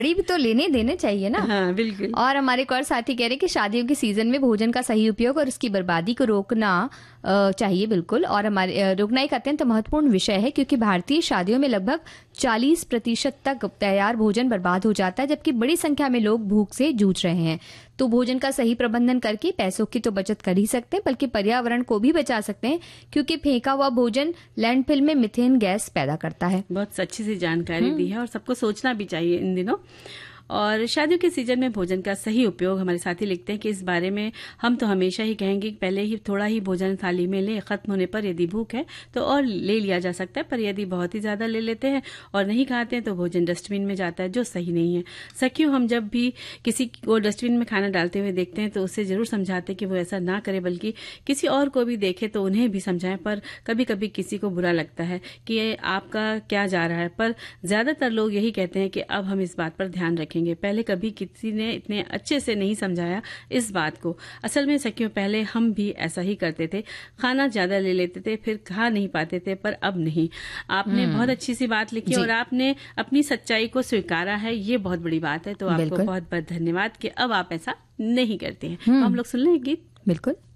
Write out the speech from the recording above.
भी तो लेने देने चाहिए ना। हाँ बिल्कुल। और हमारे एक और साथी कह रहे हैं कि शादियों के सीजन में भोजन का सही उपयोग और उसकी बर्बादी को रोकना चाहिए, बिल्कुल। और हमारे रोकना एक अत्यंत महत्वपूर्ण विषय है, क्योंकि भारतीय शादियों में लगभग 40% तक तैयार भोजन बर्बाद हो जाता है, जबकि बड़ी संख्या में लोग भूख से जूझ रहे हैं। तो भोजन का सही प्रबंधन करके पैसों की तो बचत कर ही सकते हैं, बल्कि पर्यावरण को भी बचा सकते हैं, क्योंकि फेंका हुआ भोजन लैंडफिल में मीथेन गैस पैदा करता है। बहुत अच्छी सी जानकारी दी है और सबको सोचना भी चाहिए इन दिनों। और शादियों के सीजन में भोजन का सही उपयोग, हमारे साथी लिखते हैं कि इस बारे में हम तो हमेशा ही कहेंगे कि पहले ही थोड़ा ही भोजन थाली में ले, खत्म होने पर यदि भूख है तो और ले लिया जा सकता है, पर यदि बहुत ही ज्यादा ले लेते हैं और नहीं खाते हैं तो भोजन डस्टबिन में जाता है, जो सही नहीं है। सखियों, हम जब भी किसी को डस्टबिन में खाना डालते हुए देखते हैं तो उससे जरूर समझाते कि वो ऐसा ना करे, बल्कि किसी और को भी देखे तो उन्हें भी समझाएं। पर कभी कभी किसी को बुरा लगता है कि ये आपका क्या जा रहा है, पर ज्यादातर लोग यही कहते हैं कि अब हम इस बात पर ध्यान रखेंगे। पहले कभी किसी ने इतने अच्छे से नहीं समझाया इस बात को। असल में सखियों, पहले हम भी ऐसा ही करते थे, खाना ज्यादा ले लेते थे, फिर खा नहीं पाते थे, पर अब नहीं। आपने बहुत अच्छी सी बात लिखी और आपने अपनी सच्चाई को स्वीकारा है, ये बहुत बड़ी बात है। तो आपको बहुत बहुत धन्यवाद कि अब आप ऐसा नहीं करते हैं। तो हम लोग सुन लें गीत। बिल्कुल।